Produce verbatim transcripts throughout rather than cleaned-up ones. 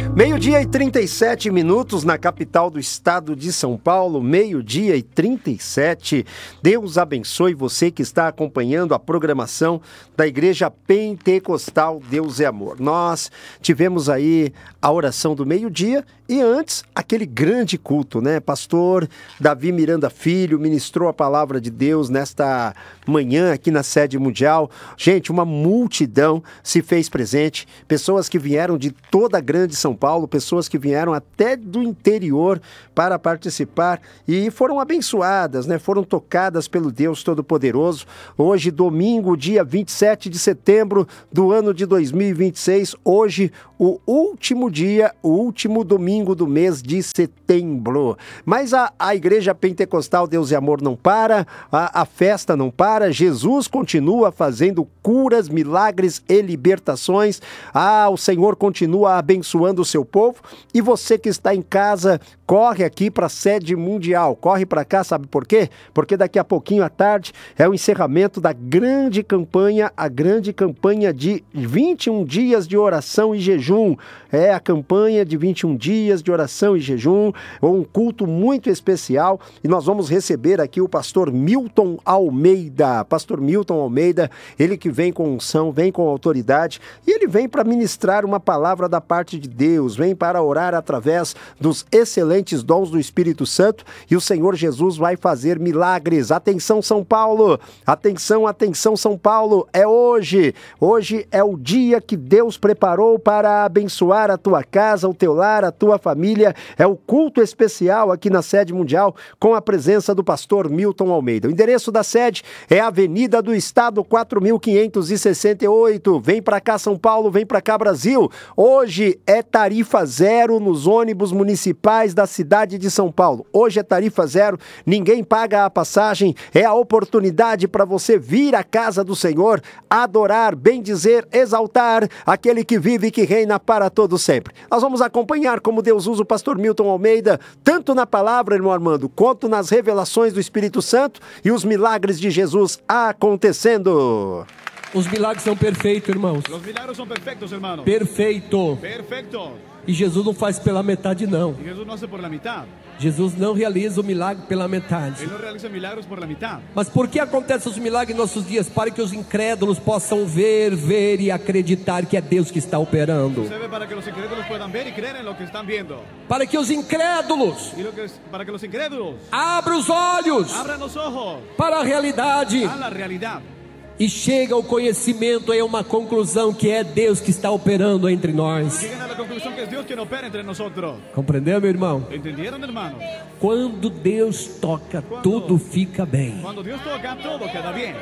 Meio-dia e trinta e sete minutos na capital do estado de São Paulo, meio-dia e trinta e sete. Deus abençoe você que está acompanhando a programação da Igreja Pentecostal Deus é Amor. Nós tivemos aí a oração do meio-dia e antes aquele grande culto, né? Pastor Davi Miranda Filho ministrou a palavra de Deus nesta manhã aqui na sede mundial. Gente, uma multidão se fez presente, pessoas que vieram de toda a grande São Paulo, pessoas que vieram até do interior para participar e foram abençoadas, né? Foram tocadas pelo Deus Todo-Poderoso. Hoje, domingo, dia vinte e sete de setembro do ano de dois mil e vinte e seis, hoje o último dia, o último domingo do mês de setembro. Mas a, a Igreja Pentecostal Deus e Amor não para, a, a festa não para, Jesus continua fazendo curas, milagres e libertações. Ah, o Senhor continua abençoando o seu povo e você que está em casa, corre aqui para a sede mundial, corre para cá, sabe por quê? Porque daqui a pouquinho à tarde é o encerramento da grande campanha, a grande campanha de vinte e um dias de oração e jejum. É a campanha de vinte e um dias de oração e jejum, um culto muito especial e nós vamos receber aqui o pastor Milton Almeida. Pastor Milton Almeida, ele que vem com unção, vem com autoridade e ele vem para ministrar uma palavra da parte de Deus, vem para orar através dos excelentes dons do Espírito Santo e o Senhor Jesus vai fazer milagres. Atenção, São Paulo! Atenção, atenção, São Paulo! É hoje! Hoje é o dia que Deus preparou para abençoar a tua casa, o teu lar, a tua família. É o culto especial aqui na sede mundial com a presença do pastor Milton Almeida. O endereço da sede é Avenida do Estado quatro mil quinhentos e sessenta e oito. Vem para cá, São Paulo, vem para cá, Brasil. Hoje é tarifa zero nos ônibus municipais da cidade de São Paulo. Hoje é tarifa zero, ninguém paga a passagem, é a oportunidade para você vir à casa do Senhor, adorar, bendizer, exaltar aquele que vive e que reina para todo sempre. Nós vamos acompanhar como Deus usa o pastor Milton Almeida, tanto na palavra, irmão Armando, quanto nas revelações do Espírito Santo e os milagres de Jesus acontecendo. Os milagres são perfeitos, irmãos. Los milagros son perfectos, hermano. Perfeito. Perfecto. E Jesus não faz pela metade, não. Y Jesús no hace por la mitad. Jesus não realiza o milagre pela metade. Él no realiza milagros por la mitad. Mas por que acontecem os milagres em nossos dias? Para que os incrédulos possam ver, ver e acreditar que é Deus que está operando. Sucede para que los incrédulos puedan ver y creer en lo que están viendo. Para que os incrédulos Y lo que es, para que los incrédulos abram os olhos abran los ojos para a realidade. a la realidad. E chega ao conhecimento, é uma conclusão que é Deus que está operando entre nós. Lleguen a la conclusión que es Dios quien opera entre nosotros. Compreendeu, meu irmão? ¿Entendieron, hermano? Quando Deus toca, tudo fica bem. Cuando Dios toca, todo queda bien.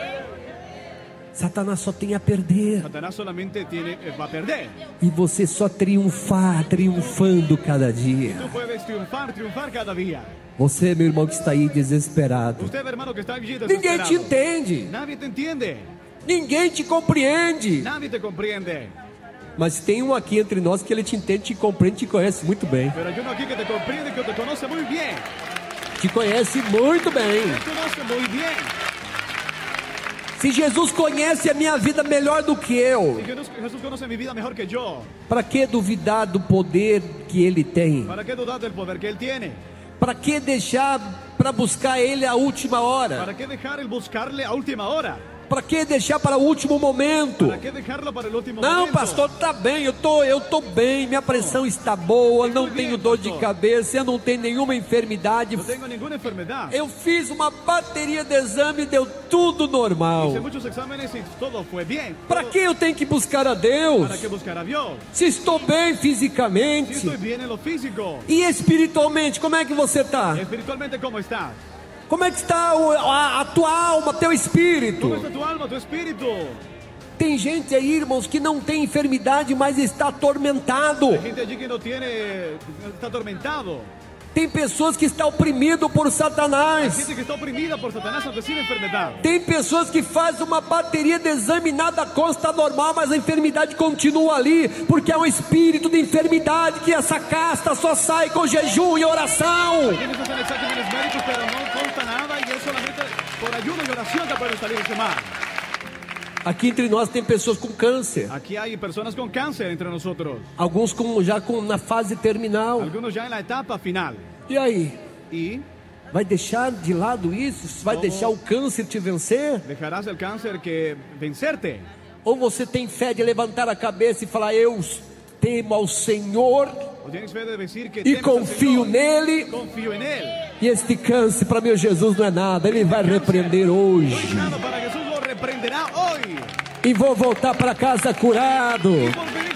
Satanás só tem a perder. Satanás solamente tiene, eh, va a perder. E você só triunfar, triunfando cada dia. Tú puedes triunfar, triunfar cada día. Você, meu irmão, que está aí desesperado. Usted, hermano, que está allí Ninguém desesperado. te entende. Nadie te entiende. Ninguém te compreende. Nadie te comprende. Mas tem um aqui entre nós que ele te entende, te compreende, te conhece muito bem. Pero hay uno aquí que te comprende, que te conoce muy bien. Te conhece muito bem. Te conoce muy bien. Se Jesus conhece a minha vida melhor do que eu, Si Jesús, Jesús conoce mi vida mejor que yo, para que duvidar do poder que ele tem? ¿para qué dudar del poder que Él tiene? Para que deixar para buscar ele a última hora? ¿Para qué dejar el buscarle a última hora? Para que deixar para o último momento? ¿Para qué dejarlo para el último Não, momento? pastor, tá bem, eu tô, eu tô bem, minha pressão está boa, não tenho dor de cabeça, eu não tenho nenhuma enfermidade. No tengo ninguna enfermedad. Eu fiz uma bateria de exame e deu tudo normal. Hice muchos exámenes y todo fue bien. Para Todo- que eu tenho que buscar a Deus? ¿Para qué buscar a Dios? Se estou bem Si fisicamente estoy bien en lo físico, e espiritualmente, como é que você tá? espiritualmente, ¿cómo estás? Como é que está o- a, a tua alma, teu espírito? ¿Cómo está tu alma, tu espíritu? Tem gente aí, irmãos, que não tem enfermidade, mas está atormentado. Hay gente allí que no tiene, está atormentado. Tem pessoas que estão oprimidas por Hay Satanás. gente que está oprimida por Satanás aunque sin enfermedad. Tem pessoas que fazem uma bateria de exame, nada consta normal, mas a enfermidade continua ali, porque é um espírito de enfermidade que essa casta só sai com jejum e oração. Quienes hacen exámenes médicos pero no consta nada y es solamente por ayuno y oración que puede salir ese mal. Aqui entre nós tem pessoas com câncer. Aquí hay personas con cáncer entre nosotros. Alguns com, já com, na fase terminal. Algunos ya en la etapa final. E aí? ¿Y Vai deixar de lado isso? Vai Como? deixar o câncer te vencer? dejarás el cáncer que vencerte? Ou você tem fé de levantar a cabeça e falar, eu temo ao Senhor ¿O tienes fe de decir que e temes al confio Señor? nele? Confío en Él. E este câncer para meu Jesus não é nada. Ele vai repreender No hoje. es nada, para Jesús lo reprenderá hoy. E vou voltar para casa curado. Y volveré